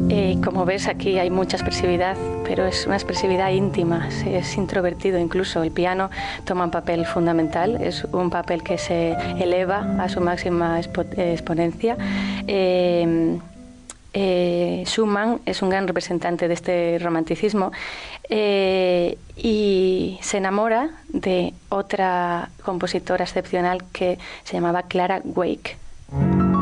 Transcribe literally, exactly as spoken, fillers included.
Eh, como ves, aquí hay mucha expresividad, pero es una expresividad íntima, es introvertido incluso. El piano toma un papel fundamental, es un papel que se eleva a su máxima expo exponencia. Eh, eh, Schumann es un gran representante de este romanticismo eh, y se enamora de otra compositora excepcional que se llamaba Clara Wieck.